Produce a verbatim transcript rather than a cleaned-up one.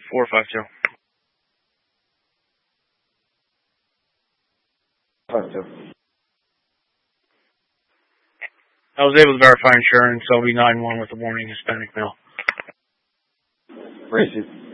four five two. Five two. I was able to verify insurance, L B nine one with a warning Hispanic male. Racy.